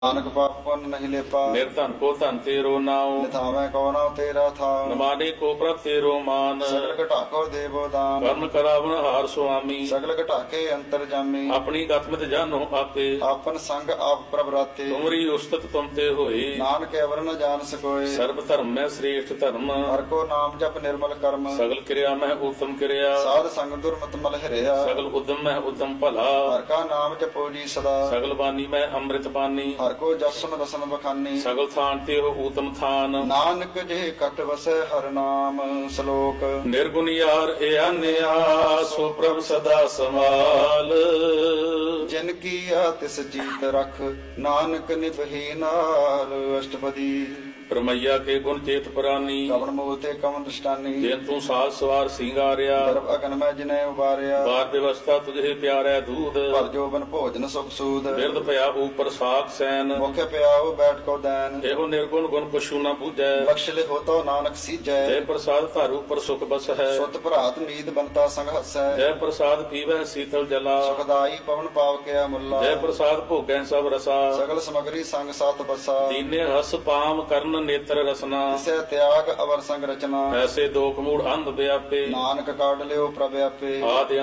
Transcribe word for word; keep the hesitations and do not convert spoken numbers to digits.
ਨਾਨਕ ਪਾਪ ਪੁੰਨ ਨਹੀਂ ਲੇਪਾ। ਨਿਰਧਨ ਕੋ ਧਨ ਤੇਰੋ ਨਾਉ। ਨਿਥਾਵੇਂ ਕੋ ਨਾਉ ਤੇਰਾ ਥਾਉ। ਨਮਾਨੇ ਕੋ ਪ੍ਰਭ ਤੇਰੋ ਮਾਨ। ਸਗਲ ਘਟਾਕੋ ਦੇਵੋ ਦਾਨ। ਕਰਨ ਕਰਾਵਨ ਹਾਰ ਸੁਆਮੀ। ਸਗਲ ਘਟਾਕੇ ਅੰਤਰ ਜਾਮੀ। ਆਪਣੀ ਗਤਮਿਤ ਜਾਨੋ ਆਪੇ। ਆਪਨ ਸੰਗ ਆਪ ਪ੍ਰਭ ਰਾਤੇ। ਤੁਮਰੀ ਉਸਤਤ ਤੁਮ ਤੇ ਹੋਏ। ਨਾਨਕ ਅਵਰ ਨ ਜਾਣ ਸਕੋਏ। ਸਰਬ ਧਰਮ ਮੈਂ ਸ੍ਰੇਸ਼ਟ ਧਰਮ। ਹਰ ਕੋ ਨਾਮ ਜਪ ਨਿਰਮਲ ਕਰਮ। ਸਗਲ ਕਿਰਿਆ ਮੈਂ ਉਤਮ ਕਿਰਿਆ। ਸਾਧ ਸੰਗ ਦੁਰਮਤ ਮਲ ਹਰਿਆ। ਸਗਲ ਉਦਮ ਮੈਂ ਉਦਮ ਭਲਾ। ਹਰ ਕਾ ਨਾਮ ਜਪੋ ਜੀ ਸਦਾ। ਸਗਲ ਬਾਣੀ ਮੈਂ ਅੰਮ੍ਰਿਤ ਬਾਣੀ। ਹਰ ਕੋ ਜਸਨ ਰਸਨ ਬਖਾਨੀ। ਸਗਲ ਥਾਨ ਤੇ ਹੋ ਊਤਮ ਥਾਨ। ਨਾਨਕ ਜੇ ਕਟ ਵਸੈ ਹਰ ਨਾਮ। ਸ਼ਲੋਕ ਨਿਰਗੁਣ ਯਾਰ ਇਆਨਿਆ ਸੋ ਪ੍ਰਭ ਸਦਾ ਸੰਭਾਲ। ਜਿਨ ਕੀਆ ਤਿਸ ਜੀਤ ਰਖ। ਨਾਨਕ ਨਿਭੇ ਨਾਲ। ਅਸ਼ਟਪਦੀ ਪਰਮਈਆ ਕੇ ਗੁਣ ਚੇਤ ਪ੍ਰਾਨੀ। ਕਵਣ ਮੂਲ ਤੇ ਕਵਣ ਦ੍ਰਿਸ਼ਟਾਨੀ। ਜਿਨ ਤੂੰ ਸਾਜ ਸਵਾਰ ਸਿੰਗਾਰਿਆ। ਗਰਭ ਅਗਨ ਮੈਂ ਜਿਨੇ ਉਬਾਰਿਆ। ਬਾਰ ਵਿਵਸਥਾ ਤੁਝੇ ਪਿਆਰੈ ਦੂਧ। ਭਰ ਜੋਬਨ ਭੋਜਨ ਸੁਖ ਸੂਦ। ਬਿਰਦ ਭਇਆ ਉਪਰ ਸਾਖ ਸੈਨ। ਮੁਖ ਪਿਆਉ ਬੈਠ ਕੋ ਦੈਨ। ਇਹੋ ਨਿਰਗੁਣ ਗੁਣ ਕੁਛੂ ਨ ਬੂਝੈ। ਬਖਸ਼ ਲਿਖੋ ਤੋ ਨਾਨਕ ਸੀਜੈ। ਜੈ ਪ੍ਰਸਾਦ ਧਾਰੂ ਉਪਰ ਸੁਖ ਬਸ ਹੈ। ਸੁਤ ਭਰਾਤ ਨੀਤ ਬੰਤਾ ਸੰਗ ਹਸੈ। ਜੈ ਪ੍ਰਸਾਦ ਪੀਵੈ ਸੀਤਲ ਜਲਾ। ਸੁਖਦਾਈ ਪਵਨ ਪਾਵ ਕਿਆ ਮੁੱਲਾ। ਜੈ ਪ੍ਰਸਾਦ ਭੋਗੈ ਸਭ ਰਸਾ। ਸਗਲ ਸਮਗਰੀ ਸੰਗ ਸਤ ਬਸਾ। ਦੀਨੇ ਰਸ ਪਾਮ ਕਰਨ ਨੇਤਰ ਰਸਨਾ। ਤਿਸੈ ਤਿਆਗ ਅਵਰ ਸੰਗ ਰਚਨਾ। ਐਸੇ ਦੋਖ ਮੂੜ ਅੰਧ ਵਿਆਪੇ। ਨਾਨਕ ਕਾਢ ਲਿਓ ਪ੍ਰਭ ਆਪੇ। ਆਦਿ